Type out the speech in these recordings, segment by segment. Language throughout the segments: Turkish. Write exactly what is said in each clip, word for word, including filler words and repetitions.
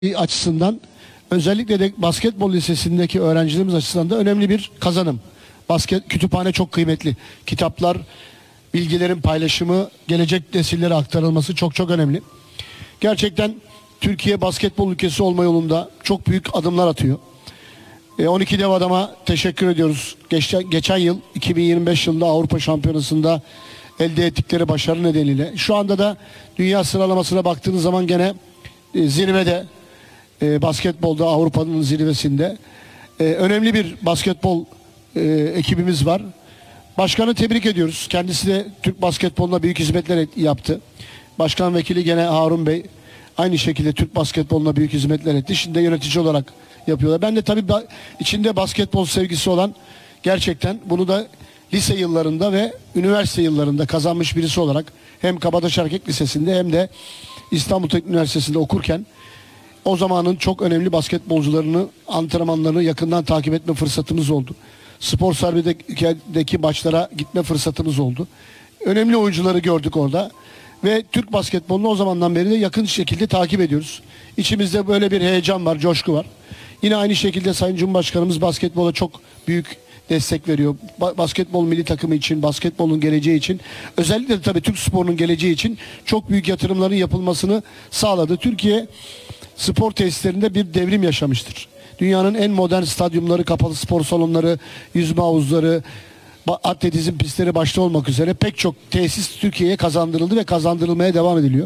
açısından, özellikle de basketbol lisesindeki öğrencilerimiz açısından da önemli bir kazanım. Basket kütüphane çok kıymetli. Kitaplar, bilgilerin paylaşımı, gelecek nesillere aktarılması çok çok önemli. Gerçekten Türkiye basketbol ülkesi olma yolunda çok büyük adımlar atıyor. E, on iki dev adama teşekkür ediyoruz. Geçen, geçen yıl iki bin yirmi beş yılında Avrupa Şampiyonası'nda elde ettikleri başarı nedeniyle şu anda da dünya sıralamasına baktığınız zaman gene e, zirvede, e, basketbolda Avrupa'nın zirvesinde e, önemli bir basketbol e, ekibimiz var. Başkanı tebrik ediyoruz. Kendisi de Türk basketboluna büyük hizmetler yaptı. Başkan vekili gene Harun Bey aynı şekilde Türk basketboluna büyük hizmetler etti. Şimdi de yönetici olarak yapıyorlar. Ben de tabii ba- içinde basketbol sevgisi olan, gerçekten bunu da lise yıllarında ve üniversite yıllarında kazanmış birisi olarak hem Kabataş Erkek Lisesi'nde hem de İstanbul Teknik Üniversitesi'nde okurken o zamanın çok önemli basketbolcularını, antrenmanlarını yakından takip etme fırsatımız oldu. Spor Sarbi'deki maçlara gitme fırsatımız oldu. Önemli oyuncuları gördük orada. Ve Türk basketbolunu o zamandan beri de yakın şekilde takip ediyoruz. İçimizde böyle bir heyecan var, coşku var. Yine aynı şekilde Sayın Cumhurbaşkanımız basketbola çok büyük destek veriyor. Ba- basketbol milli takımı için, basketbolun geleceği için, özellikle de tabii Türk sporunun geleceği için çok büyük yatırımların yapılmasını sağladı. Türkiye spor tesislerinde bir devrim yaşamıştır. Dünyanın en modern stadyumları, kapalı spor salonları, yüzme havuzları, atletizm pistleri başta olmak üzere pek çok tesis Türkiye'ye kazandırıldı ve kazandırılmaya devam ediliyor.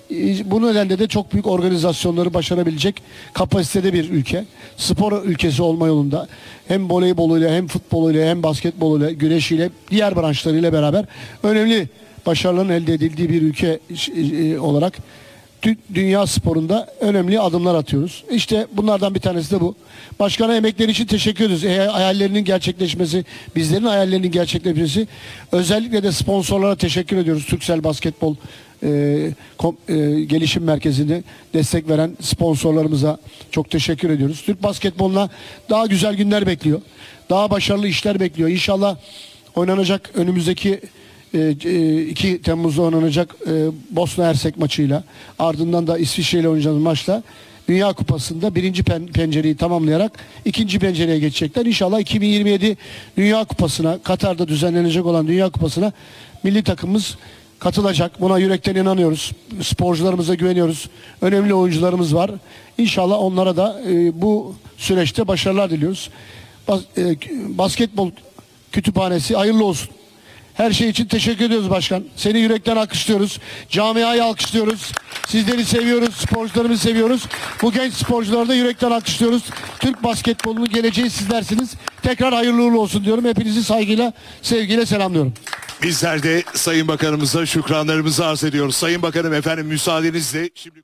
Bu nedenle de çok büyük organizasyonları başarabilecek kapasitede bir ülke. Spor ülkesi olma yolunda hem voleyboluyla hem futboluyla hem basketboluyla, güreşiyle, diğer branşlarıyla beraber önemli başarıların elde edildiği bir ülke olarak dünya sporunda önemli adımlar atıyoruz. İşte bunlardan bir tanesi de bu. Başkana emekleri için teşekkür ediyoruz. E, hayallerinin gerçekleşmesi, bizlerin hayallerinin gerçekleşmesi. Özellikle de sponsorlara teşekkür ediyoruz. Türksel Basketbol e, kom, e, Gelişim Merkezi'ne destek veren sponsorlarımıza çok teşekkür ediyoruz. Türk basketboluna daha güzel günler bekliyor. Daha başarılı işler bekliyor. İnşallah oynanacak önümüzdeki iki Temmuz'da oynanacak Bosna Hersek maçıyla, ardından da İsviçre ile oynayacağımız maçla Dünya Kupası'nda birinci pen pencereyi tamamlayarak ikinci pencereye geçecekler. İnşallah iki bin yirmi yedi Dünya Kupası'na, Katar'da düzenlenecek olan Dünya Kupası'na milli takımımız katılacak. Buna yürekten inanıyoruz. Sporcularımıza güveniyoruz. Önemli oyuncularımız var. İnşallah onlara da e, bu süreçte başarılar diliyoruz. Bas e, basketbol kütüphanesi hayırlı olsun. Her şey için teşekkür ediyoruz başkan. Seni yürekten alkışlıyoruz. Camiayı alkışlıyoruz. Sizleri seviyoruz. Sporcularımızı seviyoruz. Bu genç sporcuları da yürekten alkışlıyoruz. Türk basketbolunun geleceği sizlersiniz. Tekrar hayırlı uğurlu olsun diyorum. Hepinizi saygıyla, sevgiyle selamlıyorum. Bizler de Sayın Bakanımıza şükranlarımızı arz ediyoruz. Sayın Bakanım, efendim müsaadenizle şimdi...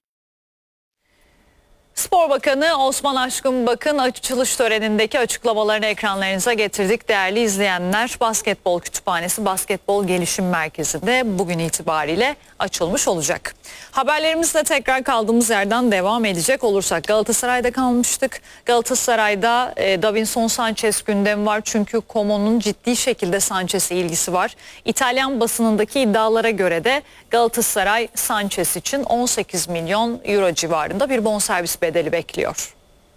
Spor Bakanı Osman Aşkın Bakın açılış törenindeki açıklamalarını ekranlarınıza getirdik. Değerli izleyenler, Basketbol Kütüphanesi Basketbol Gelişim Merkezi'nde bugün itibariyle açılmış olacak. Haberlerimizle tekrar kaldığımız yerden devam edecek olursak, Galatasaray'da kalmıştık. Galatasaray'da e, Davinson Sanchez gündemi var çünkü Como'nun ciddi şekilde Sanchez'e ilgisi var. İtalyan basınındaki iddialara göre de Galatasaray Sanchez için on sekiz milyon euro civarında bir bonservis bedeli bekliyor.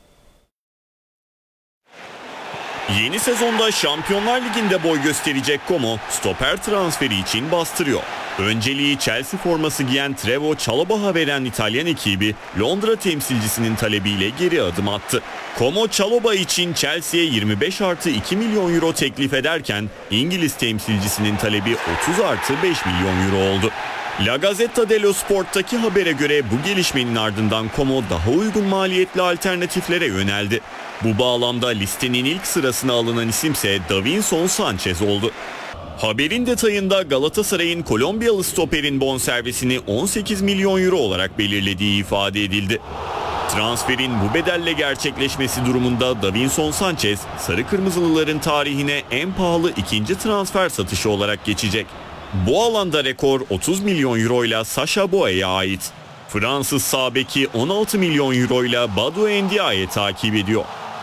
Yeni sezonda Şampiyonlar Ligi'nde boy gösterecek Como, stoper transferi için bastırıyor. Önceliği Chelsea forması giyen Trevoh Chalobah'a veren İtalyan ekibi, Londra temsilcisinin talebiyle geri adım attı. Como, Chalobah için Chelsea'ye yirmi beş artı iki milyon euro teklif ederken, İngiliz temsilcisinin talebi otuz artı beş milyon euro oldu. La Gazzetta dello Sport'taki habere göre bu gelişmenin ardından Como daha uygun maliyetli alternatiflere yöneldi. Bu bağlamda listenin ilk sırasına alınan isimse Davinson Sanchez oldu. Haberin detayında Galatasaray'ın Kolombiyalı stoperin bonservisini on sekiz milyon euro olarak belirlediği ifade edildi. Transferin bu bedelle gerçekleşmesi durumunda Davinson Sanchez, Sarı Kırmızılıların tarihine en pahalı ikinci transfer satışı olarak geçecek. Bu alanda rekor otuz milyon euro ile Sacha Boey'e ait. Fransız sağ beki on altı milyon euro ile Badou Ndiaye takip ediyor.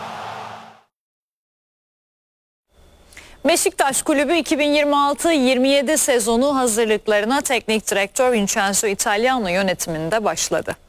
Beşiktaş Kulübü iki bin yirmi altı yirmi yedi sezonu hazırlıklarına teknik direktör Vincenzo Italiano yönetiminde başladı.